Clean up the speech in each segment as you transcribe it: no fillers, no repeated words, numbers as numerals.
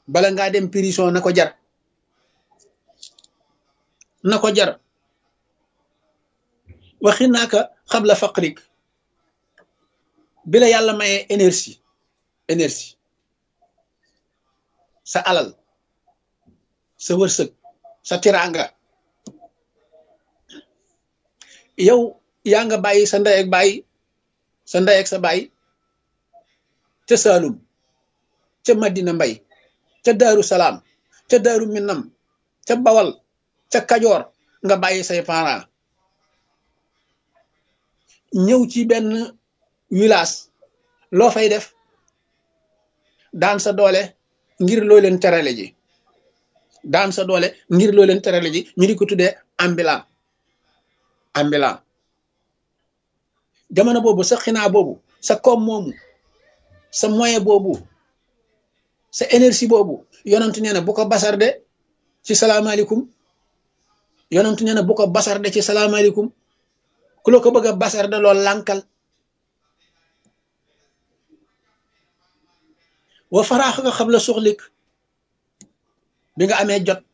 bala ngaa dem prison na ko jar na ko jar waxi naaka xabla faqrik bi la yàlla mayee énergie sa alal sa wërsëg sa tiraanga yow yaa nga bàyyi sa ndey ak bàyyi sa ndey ak sa bàyyi ca Saalum ca Madina Mbay ca Daaru Salaam ca Daaru Minam ca Bawal ca Kajoor nga bàyyi say parents ñëw ci benn village loo fay def daan sa doole ngir loo leen terale ji daan sa doole ngir loo leen terale ji ñu di ko tuddee ambulant jamono boobu sa xinaa boobu sa koom moomu sa moyen boobu sa énergie boobu yonent nee na bu ko basarde ci salaamaaleykum yonent nee na bu ko basarde ci salaamaaleykum ku la ko bëgg a basarde lool lànkal wa faraax nga xam la suxlik bi nga amee jot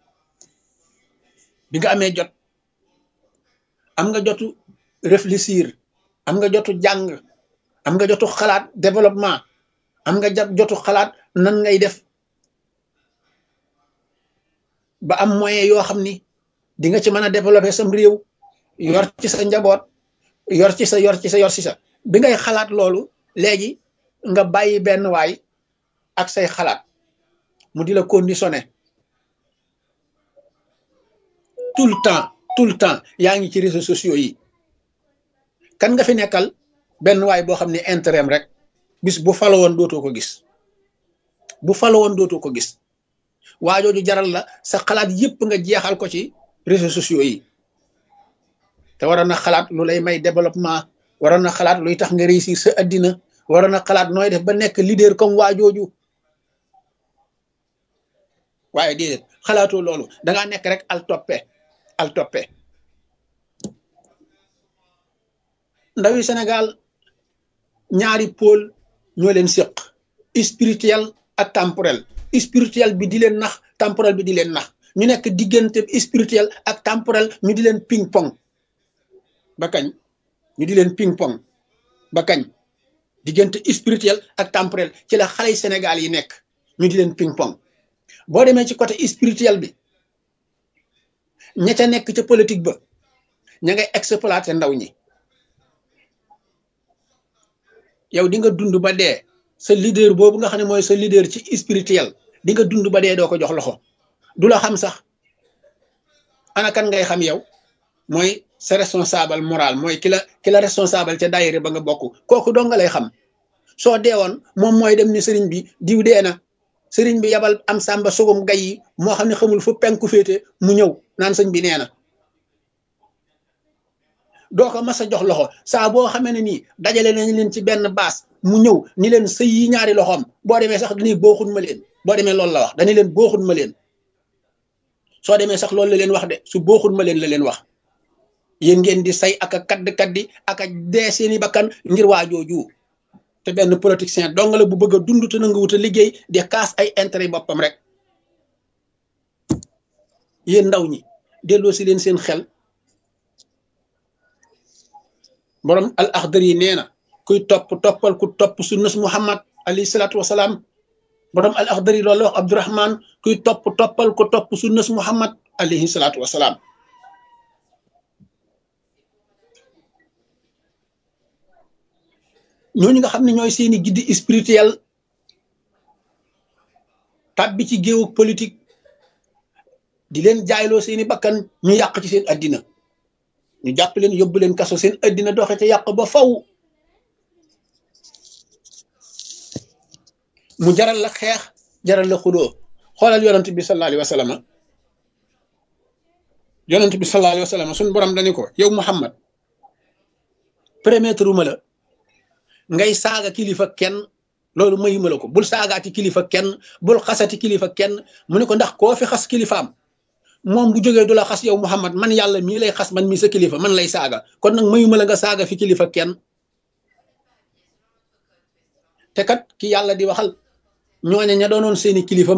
am nga jotu réfléchir am nga jotu jàng am nga jotu xalaat développement am nga jotu xalaat nan ngay def ba am moyen yoo xam ni di nga ci mën a développer sam réew yor ci sa njaboot yor ci sa bi ngay xalaat loolu léegi nga bàyyi benn waay ak say xalaat mu di la conditionné tout le temps yaa ngi ci réseaux sociaux yi kan nga fi nekkal benn waay boo xam ne intérêt rek bis bu falo woon dootoo ko gis waajooju jaral la sa xalaat yépp nga jeexal ko ci réseaux sociaux yi te waroon na xalaat lu lay may développement waroon na xalaat luy tax nga réussir sa addina waroon na xalaat nooy def ba nekk leader comme waajooju waaye déedéet xalaatoo loolu dangaa nekk rek al toppe ndawi Sénégal ñaari pôle ñoo leen séq spirituel ak temporel spirituel bi di leen nax temporel bi di leen nax ñu nekk diggante spirituel ak temporel ñu di leen ping pong ba kañ ñu di leen ping pong ba kañ diggante spirituel ak temporel ci la xale yi Sénégal yi nekk ñu di leen ping pong boo demee ci côté spirituel bi ña ca nekk ca politique ba ña ngay exploiter ndaw ñi yow di nga dund ba dee sa leader boobu nga xam ne mooy sa leader ci spirituel di nga dund ba dee doo ko jox loxo du la xam sax ana kan ngay xam yow mooy sa responsable moral mooy ki la responsable ca daayira ba nga bokk kooku doo nga lay xam soo deewoon moom mooy dem ni sëriñ bi diw dee na sëriñ bi yabal am sàmba sugum gay yi moo xam ne xamul fu penku féete mu ñëw naan sëñ bi nee na doo ko mas a jox loxo saa boo xamee ne nii dajale nañ leen ci benn baas mu ñëw ni leen sëy yi ñaari loxoom boo demee sax dañuy booxun ma leen boo demee loolu la wax dañuy leen booxun ma leen soo demee sax loolu la leen wax de su booxun ma leen la leen wax yéen ngeen di say ak a kaddi ak a dee seeni bakkan ngir waajooju te benn politicien dong la bu bëgg a dund te na nga wut a liggéey di kaas ay intérêt boppam rek yéen ndaw ñi delloo si leen seen xel borom al axdar yi nee na kuy toppal ku topp sunnas Muhammad alayhi salaatu wasalaam borom al axdar yi loolu wax Abdurahman kuy toppal ku topp sunnas Muhammad alayhi salaatu wasalaam ñooñu nga xam ne ñooy seeni guide spirituel tàbbi ci géewu politique di leen jaayloo seeni bakkan ñu yàq ci seen addina ñu jàpp leen yóbbu leen kaso seen addina doxe ca yàq ba faw mu jaral la xeex jaral la xuloo xoolal yonent bi sallallahu alayhi wa sallam yonent bi sallallahu alayhi wa sallam suñu borom dañu ko yow Muhammad permettre ma la ngay saaga kilifa kenn loolu mayuma la ko bul saagaati kilifa kenn bul xasati kilifa kenn mu ne ko ndax koo fi xas kilifaam moom bu jógee du la xas yow Muhammad man yàlla mii lay xas man mii sa kilifa man lay saaga kon nag mayuma la nga saaga fi kilifa kenn te kat ki yàlla di waxal ñooña ña doonoon seeni kilifa